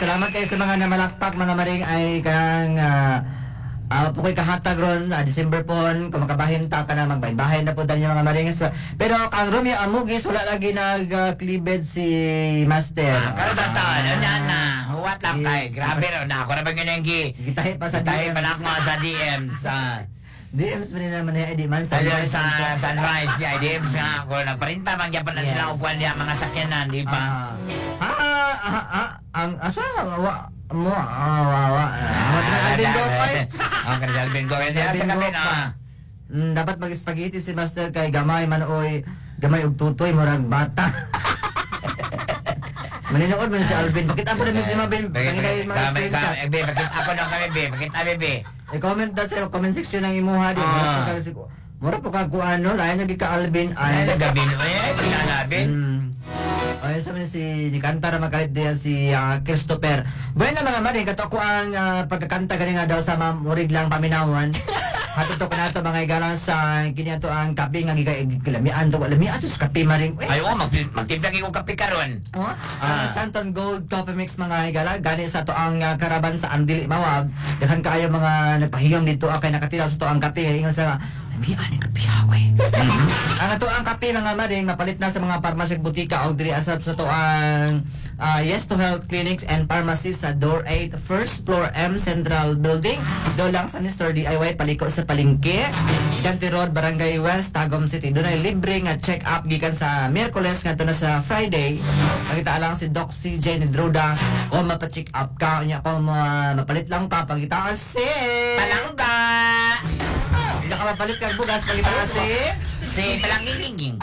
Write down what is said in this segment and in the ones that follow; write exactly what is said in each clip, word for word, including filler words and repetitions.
salamat kayo sa mga namalakpak mga maring ay kanang uh, uh, po ko'y kahatag ron uh, December po kung makabahin ta ka na magbahin na po dahil yung mga maring. So, pero ang Romeo Amugis wala lagi nag-cleavage si Master. Ah, pero tataan, ano yan na, huwat lang tayo. Grabe rin na, ako na ba ganyan gi? Gitahin pa sa Tayo D Ms. pa lang mga sa D Ms. ah. D Ms pa rin naman niya, di man Sa sunrise. sa sunrise niya, D Ms nga ako. Nagparinta man yan pala sila Yes. upuan niya mga sakyanan, di ba? Ah, ah, ah, ah, ang asa wa mo ah, wa wa. Amat na Alvin Gopay. Ang kanil Alvin Gopay. Diyan sa Alvin kabin, Gopay. ah. Mm, dapat mag-spaghetti si Master kay gamay man oy, gamay og tutoy murag bata. Maninood man si Alvin. Bakit ako naman si Mabin? Bakit, Panginoy bakit, mga kami, screenshot. kami, be, bakit ako nang kami, be? Bakit kami, be? I-comment daw sa comment section ng imuha din. Ah. Mura po ka si Mura po ka kung ano, lain lagi ka Alvin Ay, ay. nagabin mo eh, pinanabin. Mm. Ay, sabi si ni kanta ra makalit diya si ah, Christopher. Bueno mga maring kato ko ang ah, pagkakanta gani nga daw sa mamurig lang paminawan. Hato to kanato mga igalang sa kini ato ang kape nga gigalamian to lamian to sa kape maring. Eh, Ay, oh, mag magtimpla ko kape karon. oh, ang Santon Gold Coffee Mix mga higala gani sa to ang uh, karaban sa Andili Mawab. Daghan kaayo mga nagpahiyom dito ah, kay nakatila sa to ang kape ingon sa lamian ang kape haway. Ang ato ang kape mga maring mapalit na sa mga pharmacy butika og diri asap sa to ang uh, Yes to Health Clinics and Pharmacy sa Door eight, first floor M Central Building. Do lang sa Mister D I Y paliko sa palengke. Ganti Road, Barangay West, Tagum City. Doon ay libre nga check-up gikan sa Miyerkules ngadto na sa Friday. Pagita lang si Doc C J ni Droda o mapa-check up ka unya ko ma mapalit lang ka pagita si Palangga! Hindi ka mapalit kag bugas pagita si Si Palangging-ginging.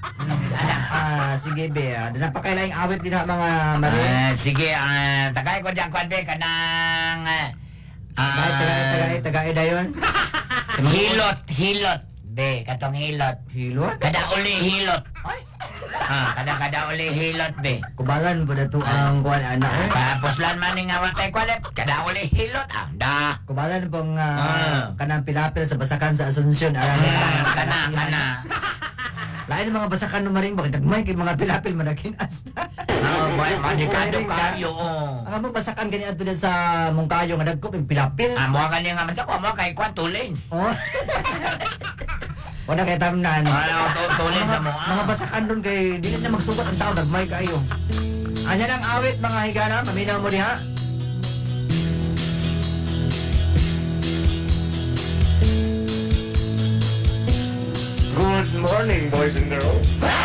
ah sige be. Ah, napakailaing awit din ha mga marin. Ah, sige, ah, tagay ko dyan, kwan, be, kanang... ah, Ay, tagay, tagay, tagay dayon. hilot, hilot. Be, katong hilot. Hilot? Kada uli hilot. Ay, Ah, kada kada uli hilot, be. kubalan po na to ang kuwan anak eh. Tapos lan man nga watay kwalit, kada uli hilot. Ah, da. Kubalan pong Ah. uh, kanang pilapil sa basakan sa Asunsyon. Alam Ah, kana, kana. Lain ng mga basakan ng maring bakit nagmay kay mga pilapil managinas. Oo, boy, madikado kayo. oh. Ang mga basakan ganyan ato din sa Mungkayo nga dagko yung pilapil. Ah, mo kanya nga madako mo kay kwan two lanes. Oh. Wala kay tamnan. Wala ko two lanes sa mo. Mga basakan doon kay dili na magsugat ang tao nagmay kayo. Anya lang awit mga higala, maminaw mo diha. Good morning, boys and girls.